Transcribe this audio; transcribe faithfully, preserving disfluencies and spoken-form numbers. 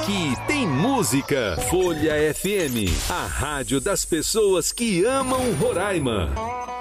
Aqui tem música. Folha F M, a rádio das pessoas que amam Roraima.